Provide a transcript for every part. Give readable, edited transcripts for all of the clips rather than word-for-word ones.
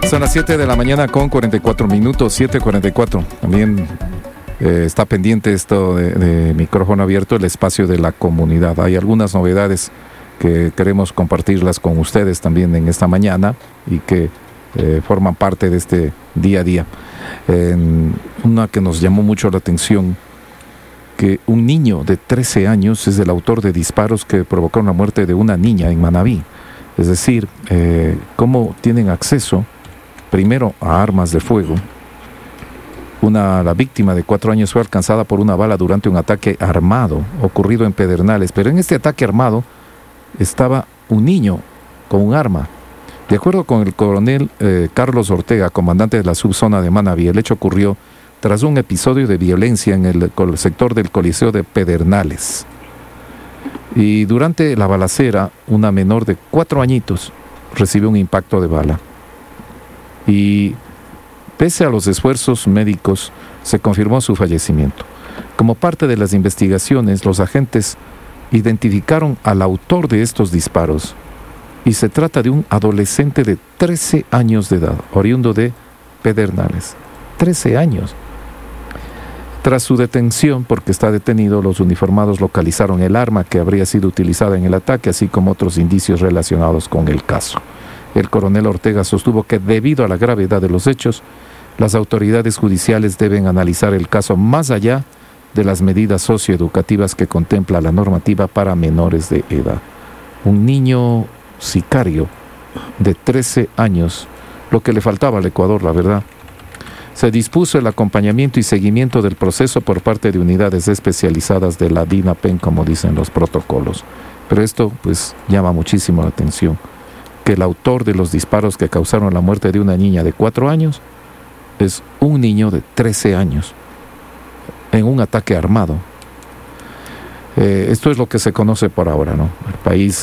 Son las 7 de la mañana con 44 minutos, 7:44. También está pendiente esto de micrófono abierto, el espacio de la comunidad. Hay algunas novedades que queremos compartirlas con ustedes también en esta mañana y que forman parte de este día a día. Una que nos llamó mucho la atención, que un niño de 13 años es el autor de disparos que provocaron la muerte de una niña en Manabí. Es decir, cómo tienen acceso primero a armas de fuego. La víctima de 4 años fue alcanzada por una bala durante un ataque armado ocurrido en Pedernales, pero en este ataque armado estaba un niño con un arma. De acuerdo con el coronel Carlos Ortega, comandante de la subzona de Manabí, el hecho ocurrió tras un episodio de violencia en el sector del Coliseo de Pedernales. Y durante la balacera, una menor de 4 añitos recibió un impacto de bala. Y pese a los esfuerzos médicos, se confirmó su fallecimiento. Como parte de las investigaciones, los agentes identificaron al autor de estos disparos y se trata de un adolescente de 13 años de edad, oriundo de Pedernales. 13 años. Tras su detención, porque está detenido, los uniformados localizaron el arma que habría sido utilizada en el ataque, así como otros indicios relacionados con el caso. El coronel Ortega sostuvo que debido a la gravedad de los hechos, las autoridades judiciales deben analizar el caso más allá de las medidas socioeducativas que contempla la normativa para menores de edad. Un niño sicario de 13 años, lo que le faltaba al Ecuador, la verdad. Se dispuso el acompañamiento y seguimiento del proceso por parte de unidades especializadas de la DINAPEN, como dicen los protocolos. Pero esto, pues, llama muchísimo la atención, que el autor de los disparos que causaron la muerte de una niña de 4 años es un niño de 13 años en un ataque armado. Esto es lo que se conoce por ahora, ¿no? El país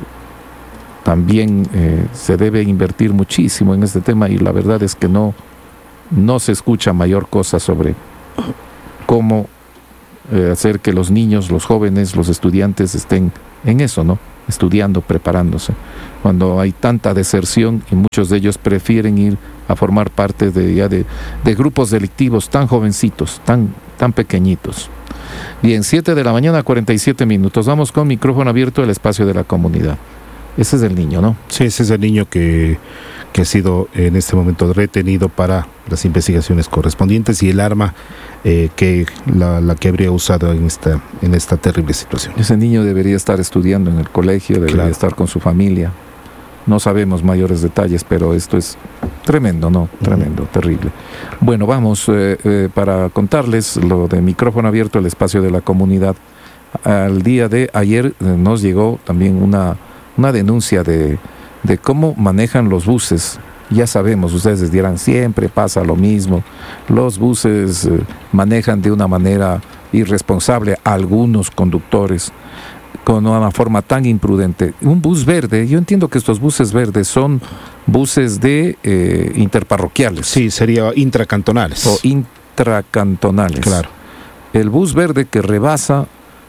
también se debe invertir muchísimo en este tema y la verdad es que no se escucha mayor cosa sobre cómo hacer que los niños, los jóvenes, los estudiantes estén en eso, ¿no? Estudiando, preparándose. Cuando hay tanta deserción y muchos de ellos prefieren ir a formar parte de grupos delictivos tan jovencitos, tan pequeñitos. Bien, 7 de la mañana, 47 minutos. Vamos con micrófono abierto al espacio de la comunidad. Ese es el niño, ¿no? Sí, ese es el niño que ha sido en este momento retenido para las investigaciones correspondientes y el arma que habría usado en esta terrible situación. Ese niño debería estar estudiando en el colegio, debería estar con su familia. No sabemos mayores detalles, pero esto es tremendo, ¿no? Tremendo, terrible. Bueno, vamos para contarles lo de micrófono abierto, el espacio de la comunidad. Al día de ayer nos llegó también una denuncia de cómo manejan los buses. Ya sabemos, ustedes dirán, siempre pasa lo mismo. Los buses manejan de una manera irresponsable a algunos conductores, con una forma tan imprudente. Un bus verde, yo entiendo que estos buses verdes son buses de interparroquiales. Sí, sería intracantonales. O intracantonales. Claro. El bus verde que rebasa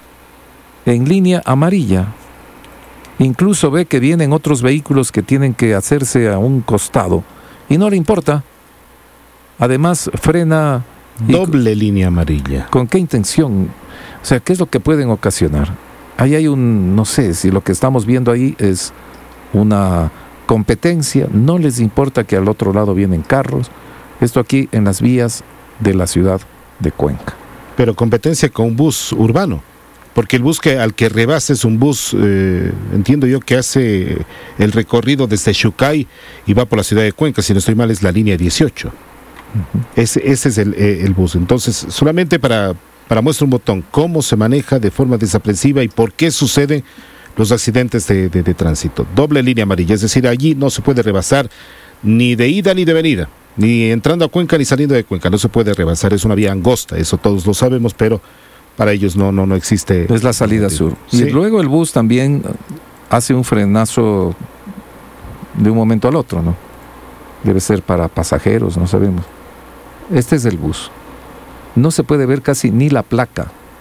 en línea amarilla. Incluso ve que vienen otros vehículos que tienen que hacerse a un costado y no le importa. Además, frena... Doble línea amarilla. ¿Con qué intención? O sea, ¿qué es lo que pueden ocasionar? Ahí hay no sé si lo que estamos viendo ahí es una competencia. No les importa que al otro lado vienen carros. Esto aquí en las vías de la ciudad de Cuenca. Pero competencia con un bus urbano. Porque el bus al que rebasa es un bus, entiendo yo, que hace el recorrido desde Xucay y va por la ciudad de Cuenca. Si no estoy mal, es la línea 18. Uh-huh. Ese es el bus. Entonces, solamente para muestra un botón, cómo se maneja de forma desaprensiva y por qué suceden los accidentes de tránsito. Doble línea amarilla, es decir, allí no se puede rebasar ni de ida ni de venida, ni entrando a Cuenca ni saliendo de Cuenca. No se puede rebasar, es una vía angosta, eso todos lo sabemos, pero... para ellos no existe. Es la salida sur. Sí. Y luego el bus también hace un frenazo de un momento al otro, ¿no? Debe ser para pasajeros, no sabemos. Este es el bus. No se puede ver casi ni la placa.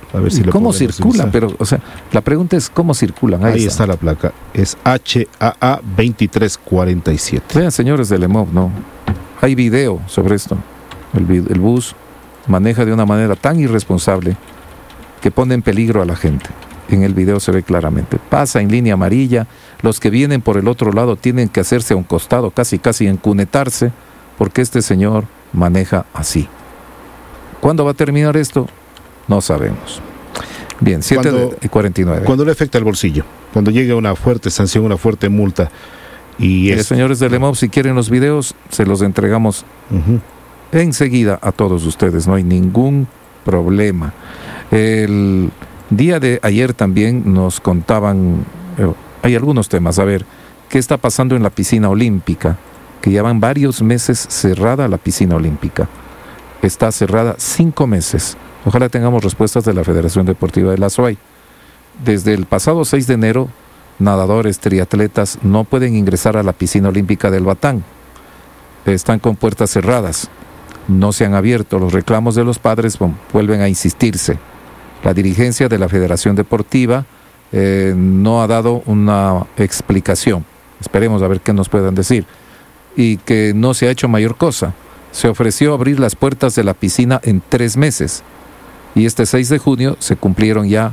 A ver si lo ¿Cómo podemos circulan? revisar. Pero, o sea, la pregunta es ¿cómo circulan? Ahí está la placa. Es HAA 2347. Vean, señores del EMOV, ¿no? Hay video sobre esto. El bus maneja de una manera tan irresponsable que pone en peligro a la gente. En el video se ve claramente. Pasa en línea amarilla. Los que vienen por el otro lado tienen que hacerse a un costado, casi encunetarse, porque este señor maneja así. ¿Cuándo va a terminar esto? No sabemos. Bien, 7:49. Cuando le afecta el bolsillo, cuando llega una fuerte sanción, una fuerte multa. Y señores del EMOV, si quieren los videos, se los entregamos enseguida a todos ustedes. No hay ningún problema. El día de ayer también nos contaban, hay algunos temas. A ver, ¿qué está pasando en la piscina olímpica? Que llevan varios meses cerrada la piscina olímpica. Está cerrada 5 meses. Ojalá tengamos respuestas de la Federación Deportiva de la SOAY. Desde el pasado 6 de enero, nadadores, triatletas no pueden ingresar a la piscina olímpica del Batán. Están con puertas cerradas. No se han abierto. Los reclamos de los padres vuelven a insistirse. La dirigencia de la Federación Deportiva no ha dado una explicación. Esperemos a ver qué nos puedan decir. Y que no se ha hecho mayor cosa. Se ofreció abrir las puertas de la piscina en 3 meses. Y este 6 de junio se cumplen ya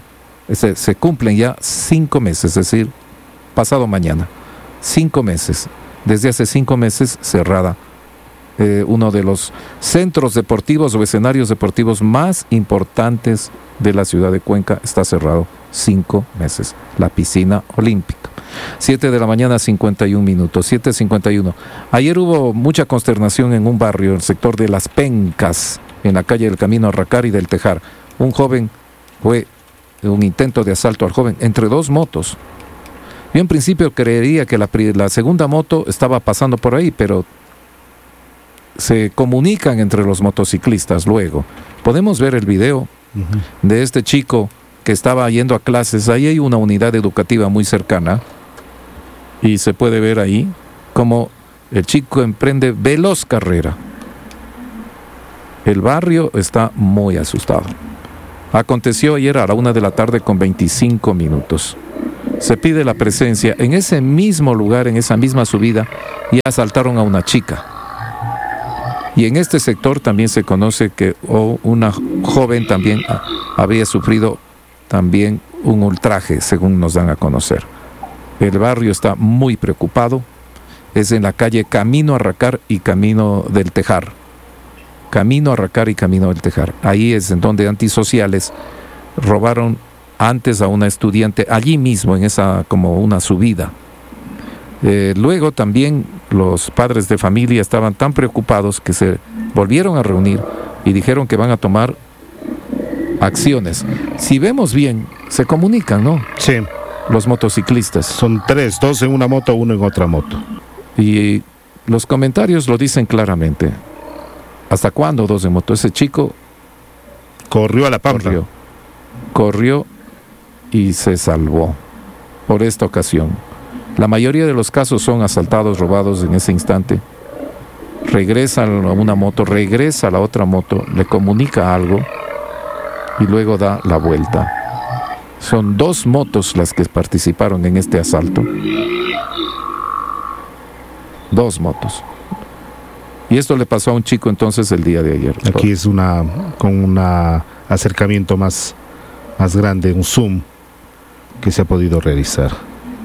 5 meses, es decir, pasado mañana. 5 meses. Desde hace 5 meses cerrada. Uno de los centros deportivos o escenarios deportivos más importantes de la ciudad de Cuenca está cerrado 5 meses. La piscina olímpica. 7:51 a.m. 7:51. Ayer hubo mucha consternación en un barrio, en el sector de Las Pencas, en la calle del Camino a Racar y del Tejar. Un joven fue un intento de asalto al joven entre 2 motos. Yo en principio creería que la segunda moto estaba pasando por ahí, pero se comunican entre los motociclistas luego. Podemos ver el video de este chico que estaba yendo a clases. Ahí hay una unidad educativa muy cercana y se puede ver ahí como el chico emprende veloz carrera. El barrio está muy asustado. Aconteció ayer a la 1:25 p.m. Se pide la presencia. En ese mismo lugar, en esa misma subida, ya asaltaron a una chica. Y en este sector también se conoce que una joven también había sufrido también un ultraje, según nos dan a conocer. El barrio está muy preocupado. Es en la calle Camino a Racar y Camino del Tejar. Camino a Racar y Camino del Tejar. Ahí es en donde antisociales robaron antes a una estudiante, allí mismo, en esa como una subida. Luego también los padres de familia estaban tan preocupados que se volvieron a reunir y dijeron que van a tomar acciones. Si vemos bien, se comunican, ¿no? Sí. Los motociclistas. Son 3, 2 en una moto, 1 en otra moto. Y los comentarios lo dicen claramente. ¿Hasta cuándo 2 en moto? Ese chico corrió a la pampa. Corrió y se salvó por esta ocasión. La mayoría de los casos son asaltados, robados en ese instante. Regresa a una moto, regresa a la otra moto, le comunica algo y luego da la vuelta. Son 2 motos las que participaron en este asalto. 2 motos. Y esto le pasó a un chico entonces el día de ayer. Aquí es con un acercamiento más grande, un zoom que se ha podido realizar.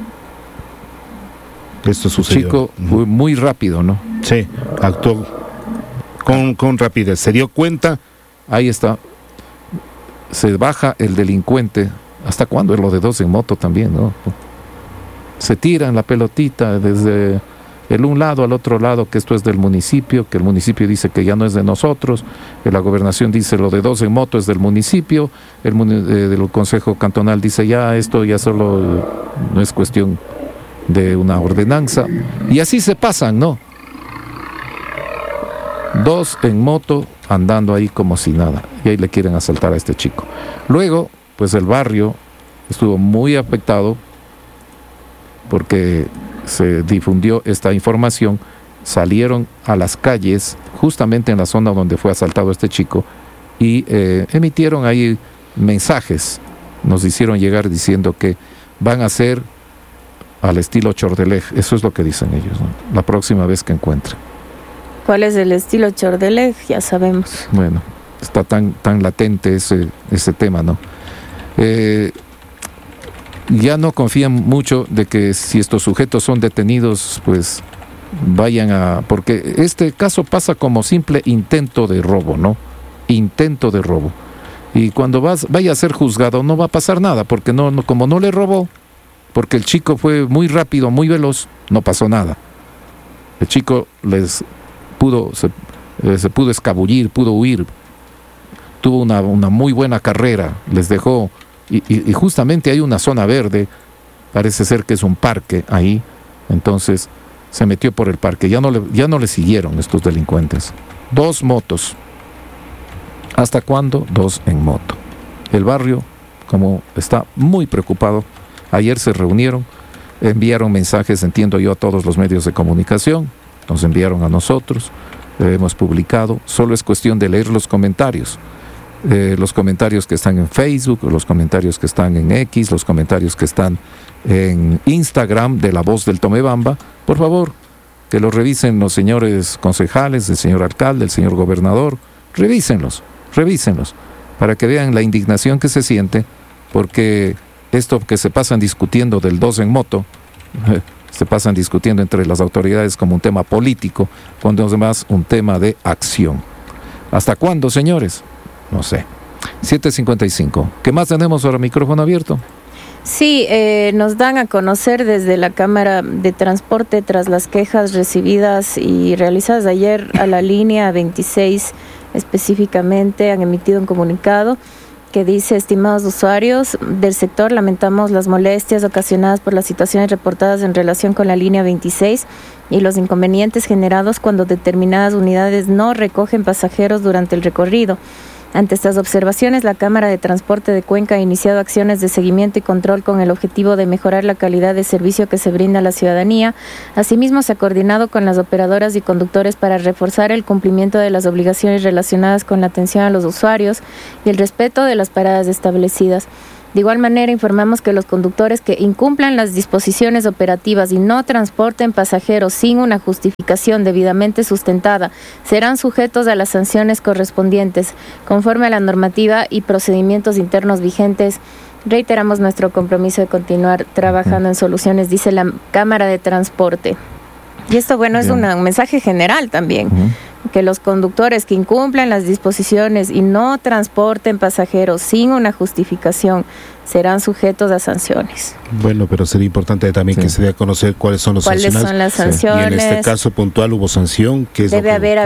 Esto sucedió. El chico fue muy rápido, ¿no? Sí, actuó con rapidez. Se dio cuenta. Ahí está. Se baja el delincuente. ¿Hasta cuándo es lo de 2 en moto también, no? Se tiran la pelotita desde el un lado al otro lado, que esto es del municipio, que el municipio dice que ya no es de nosotros, que la gobernación dice lo de 2 en moto es del municipio, del consejo cantonal dice ya esto ya solo no es cuestión de una ordenanza, y así se pasan, ¿no? 2 en moto andando ahí como si nada, y ahí le quieren asaltar a este chico. Luego, pues el barrio estuvo muy afectado porque se difundió esta información, salieron a las calles justamente en la zona donde fue asaltado este chico y emitieron ahí mensajes nos hicieron llegar diciendo que van a ser al estilo Chordelej. Eso es lo que dicen ellos, ¿no? La próxima vez que encuentren. ¿Cuál es el estilo Chordelej? Ya sabemos. Bueno, está tan latente ese tema, ¿no? Ya no confían mucho de que si estos sujetos son detenidos, pues vayan a... Porque este caso pasa como simple intento de robo, ¿no? Intento de robo. Y cuando vaya a ser juzgado no va a pasar nada, porque como no le robó, porque el chico fue muy rápido, muy veloz, no pasó nada. El chico se pudo escabullir, pudo huir, tuvo una muy buena carrera, les dejó, y justamente hay una zona verde, parece ser que es un parque ahí, entonces se metió por el parque, ya no le siguieron estos delincuentes. 2 motos. ¿Hasta cuándo? 2 en moto. El barrio, como está muy preocupado, ayer se reunieron, enviaron mensajes, entiendo yo, a todos los medios de comunicación, nos enviaron a nosotros, hemos publicado, solo es cuestión de leer los comentarios que están en Facebook, los comentarios que están en X, los comentarios que están en Instagram de La Voz del Tomebamba. Por favor, que los revisen los señores concejales, el señor alcalde, el señor gobernador, revísenlos, para que vean la indignación que se siente, porque esto que se pasan discutiendo del 2 en moto, se pasan discutiendo entre las autoridades como un tema político, cuando es más un tema de acción. ¿Hasta cuándo, señores? No sé. 7:55. ¿Qué más tenemos ahora? Micrófono abierto. Sí, nos dan a conocer desde la Cámara de Transporte, tras las quejas recibidas y realizadas ayer a la línea 26 específicamente, han emitido un comunicado que dice: estimados usuarios del sector, lamentamos las molestias ocasionadas por las situaciones reportadas en relación con la línea 26 y los inconvenientes generados cuando determinadas unidades no recogen pasajeros durante el recorrido. Ante estas observaciones, la Cámara de Transporte de Cuenca ha iniciado acciones de seguimiento y control con el objetivo de mejorar la calidad de servicio que se brinda a la ciudadanía. Asimismo, se ha coordinado con las operadoras y conductores para reforzar el cumplimiento de las obligaciones relacionadas con la atención a los usuarios y el respeto de las paradas establecidas. De igual manera, informamos que los conductores que incumplan las disposiciones operativas y no transporten pasajeros sin una justificación debidamente sustentada serán sujetos a las sanciones correspondientes, conforme a la normativa y procedimientos internos vigentes. Reiteramos nuestro compromiso de continuar trabajando en soluciones, dice la Cámara de Transporte. Y esto, bueno, es un mensaje general también. Que los conductores que incumplan las disposiciones y no transporten pasajeros sin una justificación serán sujetos a sanciones. Bueno, pero sería importante también que se dé a conocer cuáles son las sanciones. Y en este caso puntual hubo sanción. Debería haber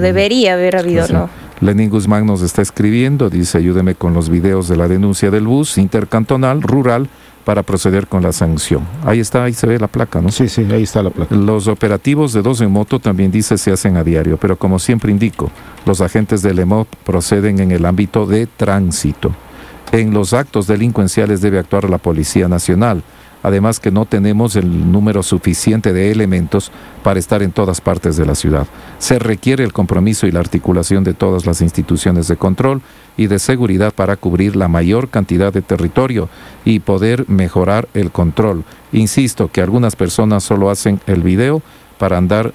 habido, ¿no? Lenín Guzmán nos está escribiendo, dice: ayúdeme con los videos de la denuncia del bus intercantonal rural para proceder con la sanción. Ahí se ve la placa, ¿no? Sí, ahí está la placa. Los operativos de 2 en moto también dice se hacen a diario, pero como siempre indico, los agentes del EMOT proceden en el ámbito de tránsito. En los actos delincuenciales debe actuar la Policía Nacional, además que no tenemos el número suficiente de elementos para estar en todas partes de la ciudad. Se requiere el compromiso y la articulación de todas las instituciones de control y de seguridad para cubrir la mayor cantidad de territorio y poder mejorar el control. Insisto que algunas personas solo hacen el video para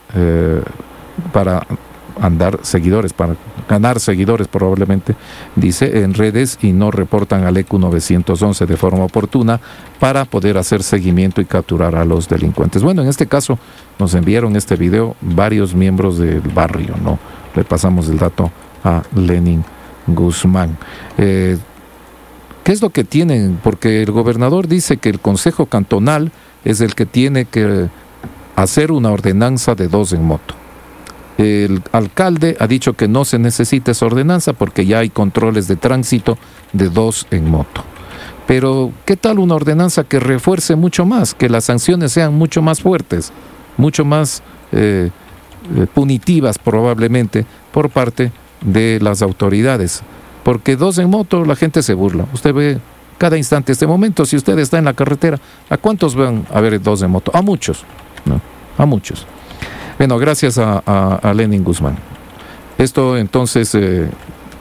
ganar seguidores probablemente, dice, en redes, y no reportan al ECU 911 de forma oportuna para poder hacer seguimiento y capturar a los delincuentes. Bueno, en este caso nos enviaron este video varios miembros del barrio, ¿no? Le pasamos el dato a Lenín Guzmán. ¿Qué es lo que tienen? Porque el gobernador dice que el Consejo Cantonal es el que tiene que hacer una ordenanza de 2 en moto. El alcalde ha dicho que no se necesita esa ordenanza porque ya hay controles de tránsito de 2 en moto. Pero, ¿qué tal una ordenanza que refuerce mucho más, que las sanciones sean mucho más fuertes, mucho más punitivas probablemente por parte de las autoridades? Porque 2 en moto la gente se burla. Usted ve cada instante, este momento, si usted está en la carretera, ¿a cuántos van a ver 2 en moto? A muchos, ¿no? A muchos. Bueno, gracias a Lenín Guzmán. Esto entonces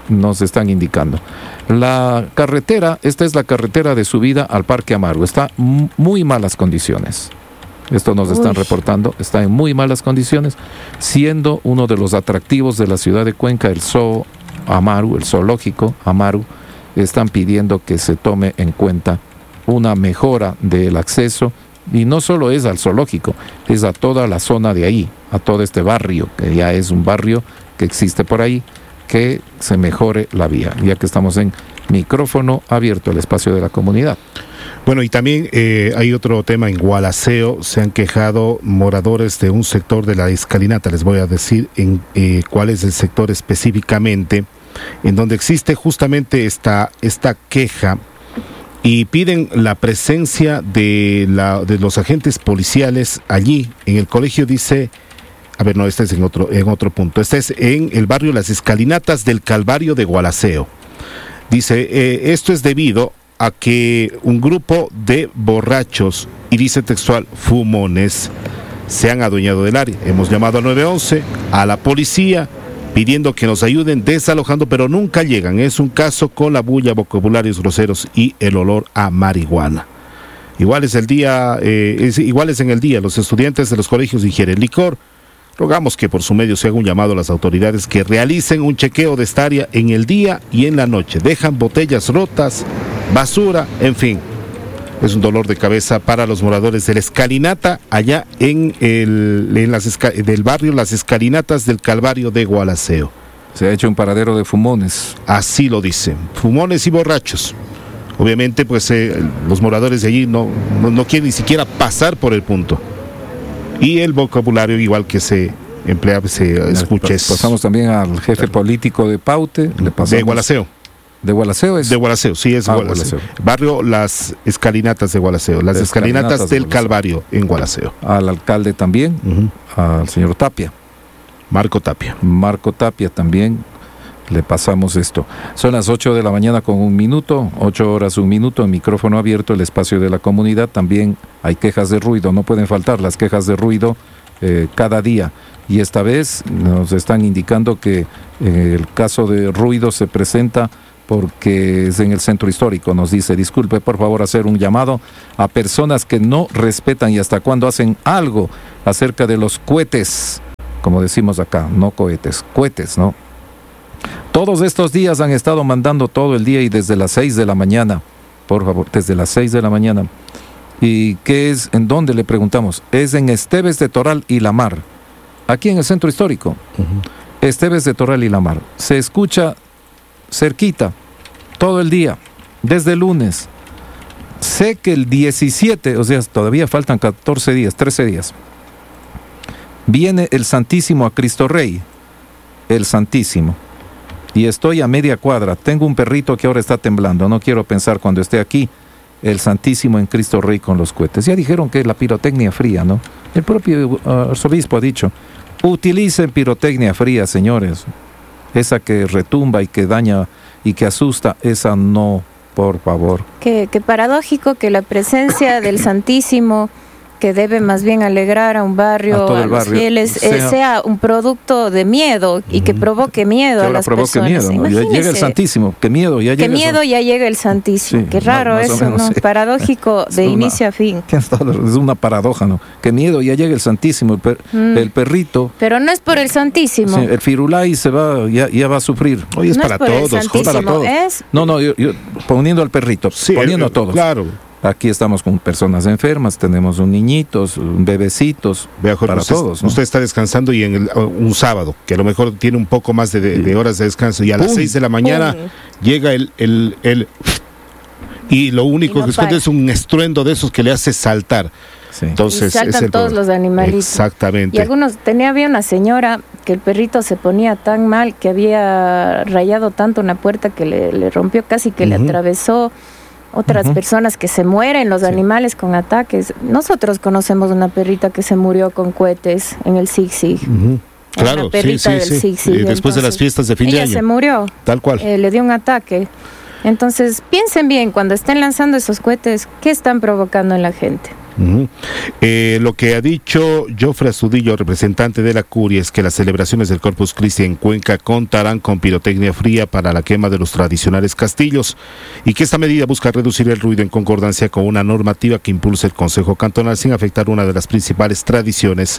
nos están indicando. La carretera, esta es la carretera de subida al Parque Amaru, está muy malas condiciones. Esto nos están reportando, está en muy malas condiciones, siendo uno de los atractivos de la ciudad de Cuenca, el zoo Amaru, el zoológico Amaru. Están pidiendo que se tome en cuenta una mejora del acceso, y no solo es al zoológico, es a toda la zona de ahí, a todo este barrio, que ya es un barrio que existe por ahí, que se mejore la vía, ya que estamos en micrófono abierto, el espacio de la comunidad. Bueno, y también hay otro tema en Gualaceo. Se han quejado moradores de un sector de la escalinata. Les voy a decir cuál es el sector específicamente, en donde existe justamente esta queja, y piden la presencia de los agentes policiales allí. En el colegio dice, a ver, no, este es en otro punto. Este es en el barrio Las Escalinatas del Calvario de Gualaceo. Dice, esto es debido a que un grupo de borrachos, y dice textual, fumones, se han adueñado del área. Hemos llamado al 911, a la policía, pidiendo que nos ayuden desalojando, pero nunca llegan. Es un caso con la bulla, vocabularios groseros y el olor a marihuana. Igual es en el día, los estudiantes de los colegios ingieren licor. Rogamos que por su medio se haga un llamado a las autoridades que realicen un chequeo de esta área en el día y en la noche. Dejan botellas rotas, basura, en fin. Es un dolor de cabeza para los moradores de la escalinata, allá del barrio Las Escalinatas del Calvario de Gualaceo. Se ha hecho un paradero de fumones. Así lo dicen, fumones y borrachos. Obviamente, pues los moradores de allí no quieren ni siquiera pasar por el punto. Y el vocabulario igual que se emplea, se escucha. Pasamos también al jefe político de Paute. De Gualaceo. ¿De Gualaceo es? De Gualaceo, sí, es Gualaceo. Barrio Las Escalinatas de Gualaceo. Las Escalinatas del Calvario en Gualaceo. Al alcalde también, al señor Tapia. Marco Tapia también le pasamos esto. Son las 8 de la mañana con 1 minuto, 8 horas 1 minuto, en micrófono abierto, el espacio de la comunidad. También hay quejas de ruido, no pueden faltar las quejas de ruido cada día. Y esta vez nos están indicando que el caso de ruido se presenta porque es en el centro histórico. Nos dice, disculpe, por favor, hacer un llamado a personas que no respetan y hasta cuando hacen algo acerca de los cohetes, como decimos acá, no cohetes, cohetes, ¿no? Todos estos días han estado mandando todo el día y desde las 6 de la mañana, por favor, desde las 6 de la mañana. ¿Y qué es? ¿En dónde? Le preguntamos. Es en Esteves de Toral y La Mar, aquí en el centro histórico. Esteves de Toral y La Mar. Se escucha cerquita, todo el día, desde el lunes. Sé que el 17, o sea, todavía faltan 14 días, 13 días, viene el Santísimo a Cristo Rey, el Santísimo, y estoy a media cuadra. Tengo un perrito que ahora está temblando, no quiero pensar cuando esté aquí, el Santísimo en Cristo Rey con los cohetes. Ya dijeron que la pirotecnia fría, ¿no? El propio arzobispo ha dicho, utilicen pirotecnia fría, señores. Esa que retumba y que daña y que asusta, esa no, por favor. Qué paradójico que la presencia del Santísimo, que debe más bien alegrar a un barrio, a los fieles, sea un producto de miedo y que provoque miedo a las personas. Miedo, ¿no? Ya llega el Santísimo, qué miedo, ya llega el Santísimo. Sí, qué raro eso, menos, ¿no? Sí. Paradójico de inicio a fin. Es una paradoja, ¿no? Qué miedo, ya llega el Santísimo, el perrito. Pero no es por el Santísimo. Sí, el Firulai se va, ya va a sufrir. Hoy es no para todos, para todos. No, yo poniendo al perrito, poniendo a todos. Claro. Aquí estamos con personas enfermas, tenemos un niñitos, bebecitos, para todos, ¿no? Usted está descansando y en un sábado, que a lo mejor tiene un poco más de horas de descanso, y a las 6 de la mañana llega y lo único que escucha es un estruendo de esos que le hace saltar. Sí. Entonces, y saltan todos los animalitos. Exactamente. Y había una señora que el perrito se ponía tan mal que había rayado tanto una puerta que le rompió, casi que le atravesó. Otras personas que se mueren, los animales con ataques. Nosotros conocemos una perrita que se murió con cohetes en el Sig-Sig. Claro, una perrita del Sig-Sig. Después de las fiestas de fin de año. Ella se murió. Tal cual. Le dio un ataque. Entonces, piensen bien, cuando estén lanzando esos cohetes, ¿qué están provocando en la gente? Lo que ha dicho Jofre Astudillo, representante de la Curia, es que las celebraciones del Corpus Christi en Cuenca contarán con pirotecnia fría para la quema de los tradicionales castillos y que esta medida busca reducir el ruido en concordancia con una normativa que impulsa el Consejo Cantonal sin afectar una de las principales tradicionales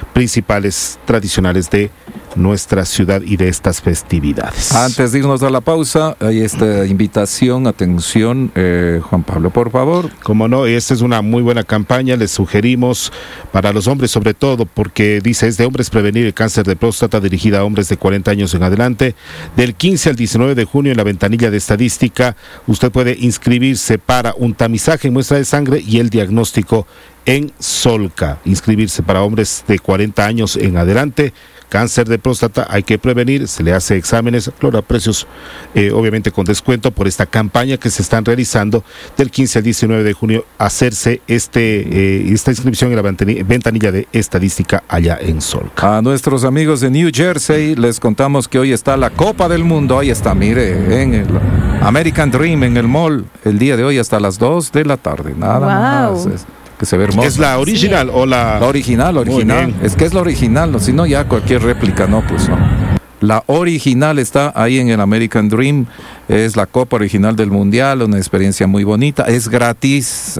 de nuestra ciudad y de estas festividades. Antes de irnos a la pausa, hay esta invitación, atención, Juan Pablo, por favor. Como no, esta es una muy buena campaña, les sugerimos para los hombres sobre todo, porque dice, es de hombres prevenir el cáncer de próstata, dirigida a hombres de 40 años en adelante. Del 15 al 19 de junio en la ventanilla de estadística, usted puede inscribirse para un tamizaje, muestra de sangre y el diagnóstico en Solca. Inscribirse para hombres de 40 años en adelante. Cáncer de próstata hay que prevenir, se le hace exámenes, claro, a precios obviamente con descuento por esta campaña que se están realizando del 15 al 19 de junio, hacerse esta inscripción en la ventanilla de estadística allá en Solca. A nuestros amigos de New Jersey les contamos que hoy está la Copa del Mundo, ahí está, mire, en el American Dream, en el mall, el día de hoy hasta las 2 de la tarde, nada más. Que se ve hermoso. ¿Es la original o la...? La original. Es que es la original, ¿no? Si no, ya cualquier réplica, no, pues no. La original está ahí en el American Dream, es la Copa original del Mundial, una experiencia muy bonita, es gratis,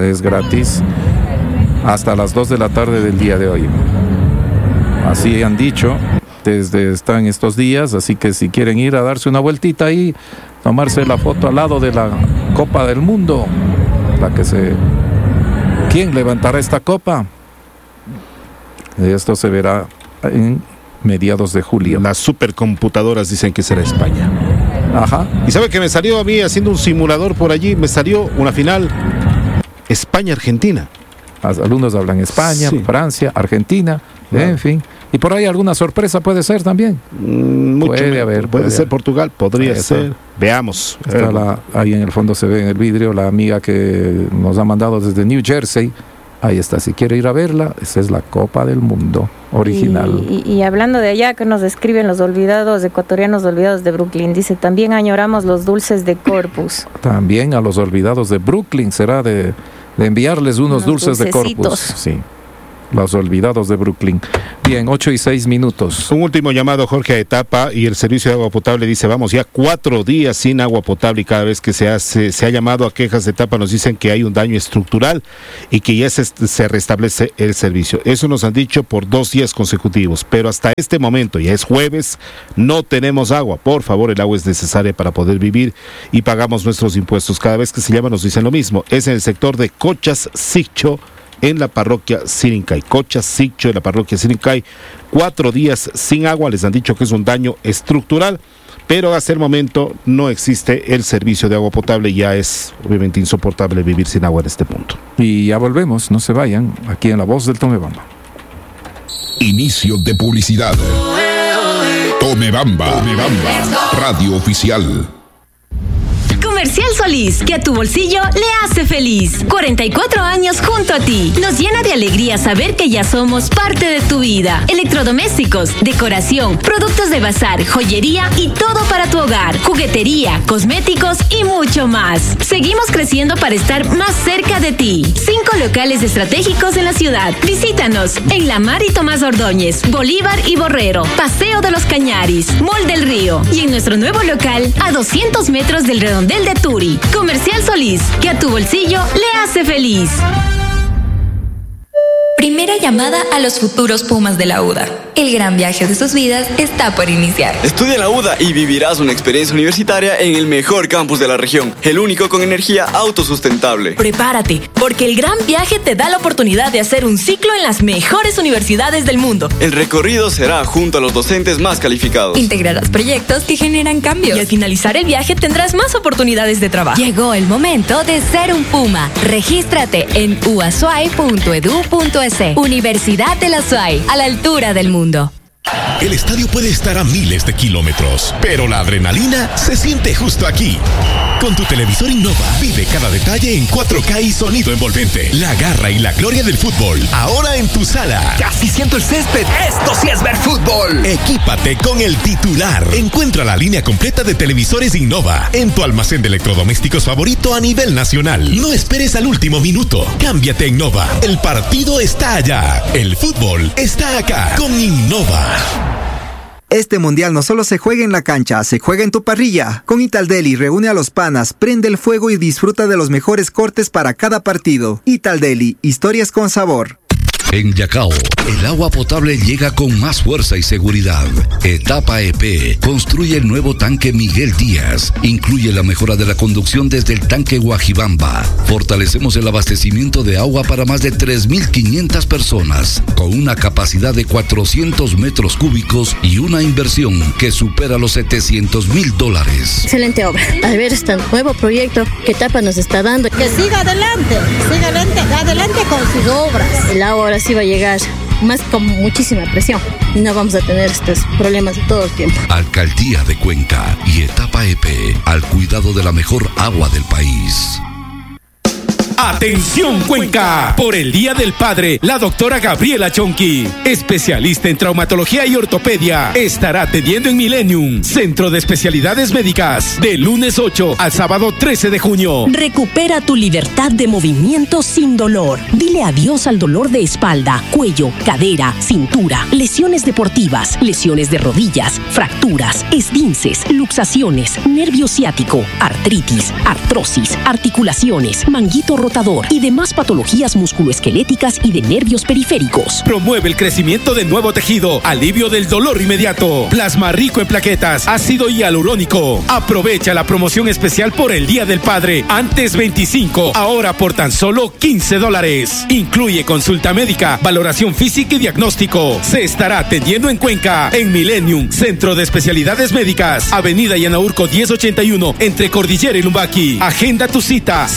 hasta las 2 de la tarde del día de hoy. Así han dicho, están estos días, así que si quieren ir a darse una vueltita ahí, tomarse la foto al lado de la Copa del Mundo, ¿Quién levantará esta copa? Esto se verá en mediados de julio. Las supercomputadoras dicen que será España. Ajá. ¿Y sabe que me salió a mí haciendo un simulador por allí? Me salió una final España-Argentina. Los alumnos hablan España, sí. Francia, Argentina, en fin. Y por ahí alguna sorpresa puede ser también. Puede ser Portugal, podría ser. Veamos. Ahí en el fondo se ve en el vidrio la amiga que nos ha mandado desde New Jersey. Ahí está, si quiere ir a verla, esa es la Copa del Mundo original. Y hablando de allá, que nos describen los ecuatorianos olvidados de Brooklyn, dice, también añoramos los dulces de Corpus. También a los olvidados de Brooklyn será de enviarles unos dulces de Corpus. Sí. Los olvidados de Brooklyn. Bien, 8:06. Un último llamado, Jorge, a Etapa y el servicio de agua potable dice, vamos ya 4 días sin agua potable y cada vez que se ha llamado a quejas de Etapa nos dicen que hay un daño estructural y que ya se restablece el servicio. Eso nos han dicho por 2 días consecutivos, pero hasta este momento, ya es jueves, no tenemos agua. Por favor, el agua es necesaria para poder vivir y pagamos nuestros impuestos. Cada vez que se llama nos dicen lo mismo. Es en el sector de Cochas, Siccho, en la parroquia Sirincay. Cochas, Siccho, en la parroquia Sirincay. 4 días sin agua, les han dicho que es un daño estructural, pero hasta el momento no existe el servicio de agua potable. Ya es obviamente insoportable vivir sin agua en este punto. Y ya volvemos, no se vayan, aquí en La Voz del Tomebamba. Inicio de publicidad. Tomebamba, radio oficial. Comercial Solís, que a tu bolsillo le hace feliz. 44 años junto a ti. Nos llena de alegría saber que ya somos parte de tu vida. Electrodomésticos, decoración, productos de bazar, joyería y todo para tu hogar. Juguetería, cosméticos y mucho más. Seguimos creciendo para estar más cerca de ti. 5 locales estratégicos en la ciudad. Visítanos en La Mar y Tomás Ordóñez, Bolívar y Borrero, Paseo de los Cañaris, Mall del Río y en nuestro nuevo local a 200 metros del Redondel de Turi. Comercial Solís, que a tu bolsillo le hace feliz. Primera llamada a los futuros Pumas de la UDA. El gran viaje de sus vidas está por iniciar. Estudia en la UDA y vivirás una experiencia universitaria en el mejor campus de la región, el único con energía autosustentable. Prepárate, porque el gran viaje te da la oportunidad de hacer un ciclo en las mejores universidades del mundo. El recorrido será junto a los docentes más calificados. Integrarás proyectos que generan cambios. Y al finalizar el viaje tendrás más oportunidades de trabajo. Llegó el momento de ser un Puma. Regístrate en uasuay.edu.es. Universidad de la SUAY, a la altura del mundo. El estadio puede estar a miles de kilómetros, pero la adrenalina se siente justo aquí. Con tu televisor Innova, vive cada detalle en 4K y sonido envolvente. La garra y la gloria del fútbol, ahora en tu sala. Casi siento el césped. Esto sí es ver fútbol. Equípate con el titular. Encuentra la línea completa de televisores Innova en tu almacén de electrodomésticos favorito a nivel nacional. No esperes al último minuto. Cámbiate a Innova. El partido está allá. El fútbol está acá con Innova. Este mundial no solo se juega en la cancha, se juega en tu parrilla. Con Italdeli reúne a los panas, prende el fuego y disfruta de los mejores cortes para cada partido. Italdeli, historias con sabor. En Yacao, el agua potable llega con más fuerza y seguridad. Etapa EP construye el nuevo tanque Miguel Díaz. Incluye la mejora de la conducción desde el tanque Guajibamba. Fortalecemos el abastecimiento de agua para más de 3.500 personas, con una capacidad de 400 metros cúbicos y una inversión que supera los $700,000. Excelente obra. Al ver este nuevo proyecto que Etapa nos está dando. Que siga adelante con sus obras. El agua ahora sí va a llegar más con muchísima presión. No vamos a tener estos problemas de todo el tiempo. Alcaldía de Cuenca y Etapa EP, al cuidado de la mejor agua del país. ¡Atención Cuenca! Por el Día del Padre, la doctora Gabriela Chonqui, especialista en traumatología y ortopedia, estará atendiendo en Millennium, Centro de Especialidades Médicas, de lunes 8 al sábado 13 de junio. Recupera tu libertad de movimiento sin dolor. Dile adiós al dolor de espalda, cuello, cadera, cintura, lesiones deportivas, lesiones de rodillas, fracturas, esguinces, luxaciones, nervio ciático, artritis, artrosis, articulaciones, manguito rotador y demás patologías musculoesqueléticas y de nervios periféricos. Promueve el crecimiento de nuevo tejido, alivio del dolor inmediato, plasma rico en plaquetas, ácido hialurónico. Aprovecha la promoción especial por el Día del Padre, antes 25, ahora por tan solo $15. Incluye consulta médica, valoración física y diagnóstico. Se estará atendiendo en Cuenca, en Millennium, Centro de Especialidades Médicas, Avenida Yanaurco 1081, entre Cordillera y Lumbaqui. Agenda tu cita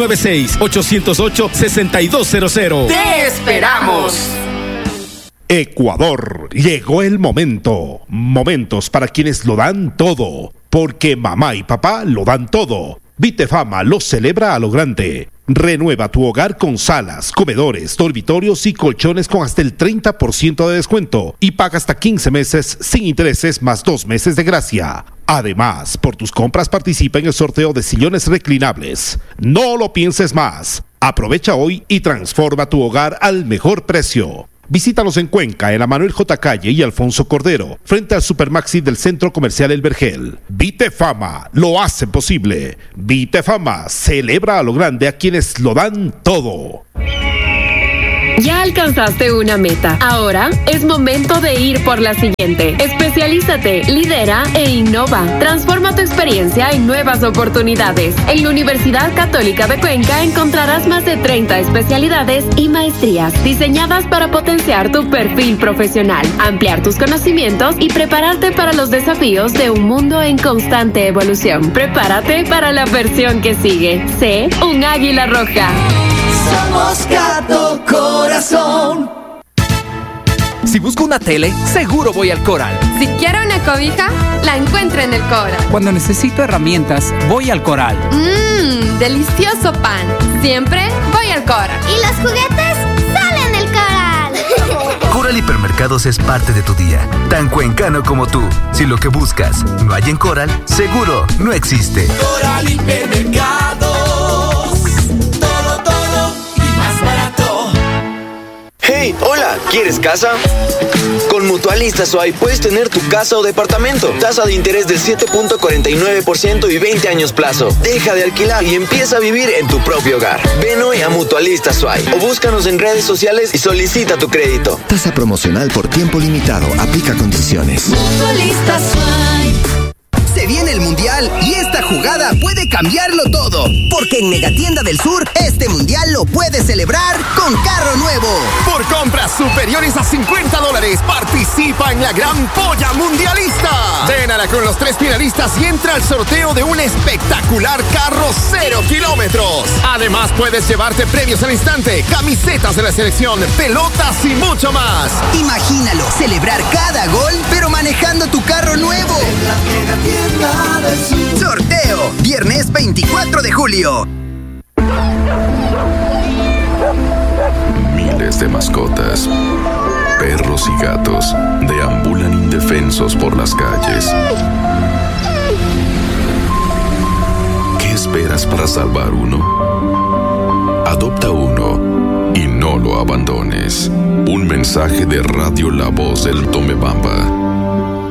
096-808-6200. ¡Te esperamos! Ecuador, llegó el momento. Momentos para quienes lo dan todo, porque mamá y papá lo dan todo. Vitefama lo celebra a lo grande. Renueva tu hogar con salas, comedores, dormitorios y colchones con hasta el 30% de descuento y paga hasta 15 meses sin intereses más 2 meses de gracia. Además, por tus compras participa en el sorteo de sillones reclinables. No lo pienses más. Aprovecha hoy y transforma tu hogar al mejor precio. Visítanos en Cuenca, en la Manuel J. Calle y Alfonso Cordero, frente al Supermaxi del Centro Comercial El Vergel. Vitefama lo hace posible. Vitefama celebra a lo grande a quienes lo dan todo. Ya alcanzaste una meta. Ahora es momento de ir por la siguiente. Especialízate, lidera e innova. Transforma tu experiencia en nuevas oportunidades. En la Universidad Católica de Cuenca encontrarás más de 30 especialidades y maestrías diseñadas para potenciar tu perfil profesional, ampliar tus conocimientos y prepararte para los desafíos de un mundo en constante evolución. Prepárate para la versión que sigue. Sé un águila roja. Somos Gato Corazón. Si busco una tele, seguro voy al Coral. Si quiero una cobija, la encuentro en el Coral. Cuando necesito herramientas, voy al Coral. Delicioso pan. Siempre voy al Coral. ¿Y los juguetes? ¡Salen del Coral! Coral Hipermercados es parte de tu día, tan cuencano como tú. Si lo que buscas no hay en Coral, seguro no existe. Coral Hipermercados. Hey, hola, ¿quieres casa? Con Mutualista Suay puedes tener tu casa o departamento. Tasa de interés del 7.49% y 20 años plazo. Deja de alquilar y empieza a vivir en tu propio hogar. Ven hoy a Mutualista Suay o búscanos en redes sociales y solicita tu crédito. Tasa promocional por tiempo limitado. Aplica condiciones. Mutualista Suay. Se viene el el Mundial y esta jugada puede cambiarlo todo. Porque en Megatienda del Sur, este Mundial lo puedes celebrar con carro nuevo. Por compras superiores a $50, participa en la Gran Polla Mundialista. Llénala con los 3 finalistas y entra al sorteo de un espectacular carro 0 kilómetros. Además, puedes llevarte premios al instante, camisetas de la selección, pelotas y mucho más. Imagínalo, celebrar cada gol, pero manejando tu carro nuevo. Sorteo, viernes 24 de julio. Miles de mascotas, perros y gatos, deambulan indefensos por las calles. ¿Qué esperas para salvar uno? Adopta uno y no lo abandones. Un mensaje de Radio La Voz del Tomebamba.